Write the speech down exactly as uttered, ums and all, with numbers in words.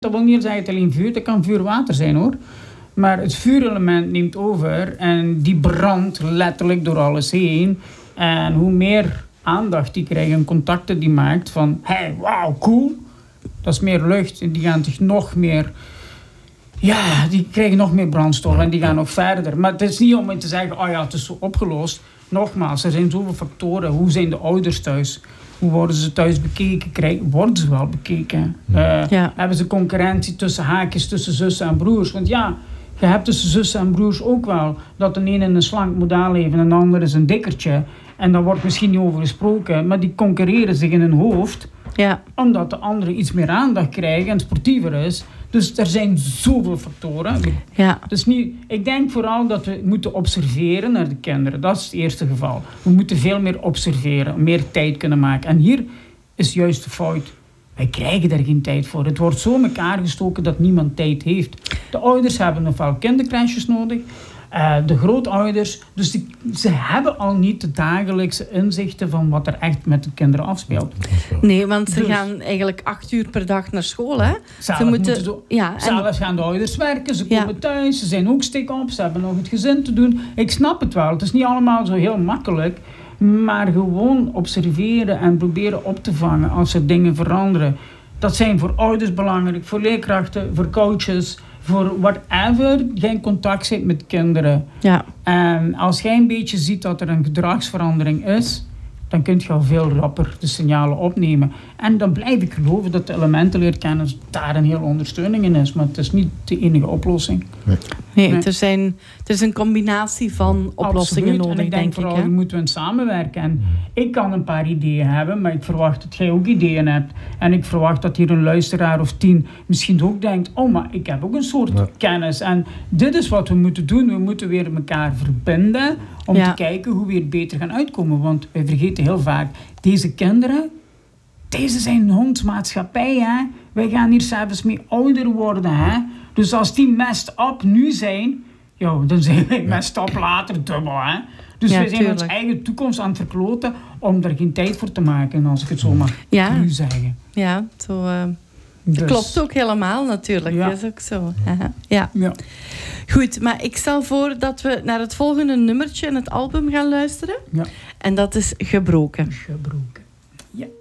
Dat wil niet zeggen dat alleen vuur, dat kan vuurwater zijn hoor. Maar het vuurelement neemt over en die brandt letterlijk door alles heen. En hoe meer aandacht die krijgt en contacten die maakt van, hey, wauw, cool. Dat is meer lucht en die gaan zich nog meer, ja, die krijgen nog meer brandstof en die gaan nog verder. Maar het is niet om te zeggen, oh ja, het is zo opgelost. Nogmaals, er zijn zoveel factoren. Hoe zijn de ouders thuis? Hoe worden ze thuis bekeken? Krijgen, worden ze wel bekeken? Uh, ja. Hebben ze concurrentie tussen haakjes, tussen zussen en broers? Want ja, je hebt tussen zussen en broers ook wel dat de ene een slank modaal heeft en de ander is een dikkertje. En daar wordt misschien niet over gesproken, maar die concurreren zich in hun hoofd. Ja. Omdat de andere iets meer aandacht krijgen en sportiever is. Dus er zijn zoveel factoren. Ja. Dus niet, ik denk vooral dat we moeten observeren naar de kinderen. Dat is het eerste geval. We moeten veel meer observeren, meer tijd kunnen maken. En hier is juist de fout. Wij krijgen daar geen tijd voor. Het wordt zo in elkaar gestoken dat niemand tijd heeft. De ouders hebben ofwel kindercrashes nodig. Uh, de grootouders. Dus die, ze hebben al niet de dagelijkse inzichten van wat er echt met de kinderen afspeelt. Nee, want ze dus gaan eigenlijk acht uur per dag naar school. Hè? Zelf, ze moeten, moeten zo, ja, zelf en gaan de ouders werken. Ze komen ja. thuis. Ze zijn ook stik-op. Ze hebben nog het gezin te doen. Ik snap het wel. Het is niet allemaal zo heel makkelijk. Maar gewoon observeren en proberen op te vangen als er dingen veranderen. Dat zijn voor ouders belangrijk, voor leerkrachten, voor coaches, voor whatever jij in contact zit met kinderen. Ja. En als jij een beetje ziet dat er een gedragsverandering is, dan kun je al veel rapper de signalen opnemen. En dan blijf ik geloven dat de elementenleerkennis daar een hele ondersteuning in is. Maar het is niet de enige oplossing. Nee, nee, nee. Er, zijn, er is een combinatie van oplossingen Absoluut. nodig, en ik denk, denk vooral, ik. Hè? Moeten we samenwerken. En ik kan een paar ideeën hebben, maar ik verwacht dat jij ook ideeën hebt. En ik verwacht dat hier een luisteraar of tien misschien ook denkt, oh, maar ik heb ook een soort ja. kennis. En dit is wat we moeten doen. We moeten weer elkaar verbinden om ja. te kijken hoe we er beter gaan uitkomen. Want wij vergeten heel vaak, deze kinderen, deze zijn ons maatschappij, hè. Wij gaan hier zelfs mee ouder worden, hè. Dus als die messed up nu zijn, yo, dan zijn wij messed up later dubbel, hè. Dus ja, wij zijn tuurlijk. Ons eigen toekomst aan het verkloten om er geen tijd voor te maken, als ik het zo mag ja. nu zeggen. Ja, zo, uh, dus. Dat klopt ook helemaal natuurlijk. Ja. Dat is ook zo. Ja. Ja. Goed, maar ik stel voor dat we naar het volgende nummertje in het album gaan luisteren. Ja. En dat is Gebroken. Gebroken. Ja.